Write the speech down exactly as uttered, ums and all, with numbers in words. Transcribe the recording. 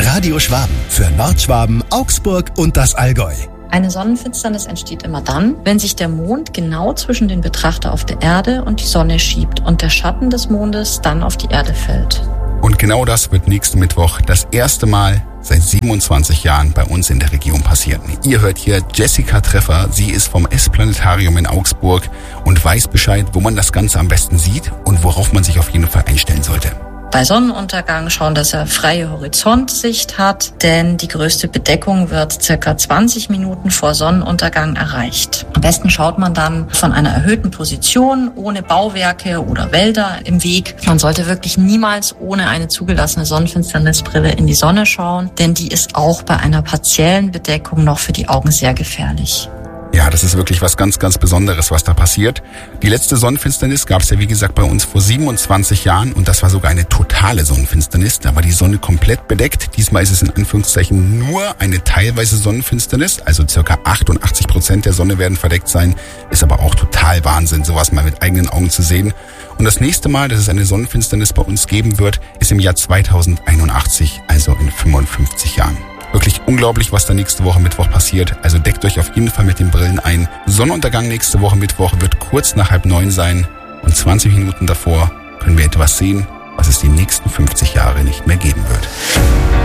Radio Schwaben für Nordschwaben, Augsburg und das Allgäu. Eine Sonnenfinsternis entsteht immer dann, wenn sich der Mond genau zwischen den Betrachter auf der Erde und die Sonne schiebt und der Schatten des Mondes dann auf die Erde fällt. Und genau das wird nächsten Mittwoch das erste Mal seit siebenundzwanzig Jahren bei uns in der Region passieren. Ihr hört hier Jessica Treffer. Sie ist vom S-Planetarium in Augsburg und weiß Bescheid, wo man das Ganze am besten sieht und worauf man sich auf jeden Fall einstellen sollte. Bei Sonnenuntergang schauen, dass er freie Horizontsicht hat, denn die größte Bedeckung wird circa zwanzig Minuten vor Sonnenuntergang erreicht. Am besten schaut man dann von einer erhöhten Position, ohne Bauwerke oder Wälder im Weg. Man sollte wirklich niemals ohne eine zugelassene Sonnenfinsternisbrille in die Sonne schauen, denn die ist auch bei einer partiellen Bedeckung noch für die Augen sehr gefährlich. Ja, das ist wirklich was ganz, ganz Besonderes, was da passiert. Die letzte Sonnenfinsternis gab es ja, wie gesagt, bei uns vor siebenundzwanzig Jahren und das war sogar eine totale Sonnenfinsternis. Da war die Sonne komplett bedeckt. Diesmal ist es in Anführungszeichen nur eine teilweise Sonnenfinsternis, also circa achtundachtzig Prozent der Sonne werden verdeckt sein. Ist aber auch total Wahnsinn, sowas mal mit eigenen Augen zu sehen. Und das nächste Mal, dass es eine Sonnenfinsternis bei uns geben wird, ist im Jahr zweitausendeinundachtzig, also in fünfundfünfzig Jahren. Wirklich unglaublich, was da nächste Woche Mittwoch passiert. Also deckt euch auf jeden Fall mit den Brillen ein. Sonnenuntergang nächste Woche Mittwoch wird kurz nach halb neun sein. Und zwanzig Minuten davor können wir etwas sehen, was es die nächsten fünfzig Jahre nicht mehr geben wird.